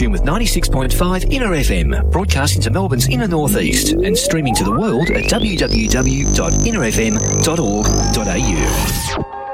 tune with 96.5 Inner FM, broadcasting to Melbourne's inner northeast and streaming to the world at www.innerfm.org.au.